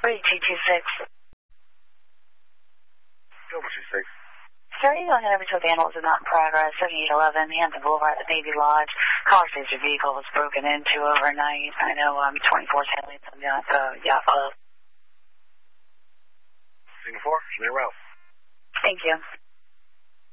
3226. Silver 26. Sir, you going over to the vandals are not in progress. 7811, Hampton Boulevard at the Navy Lodge. Caller says your vehicle was broken into overnight. I know 24's handling some yacht club. Singapore, clear route. Thank you.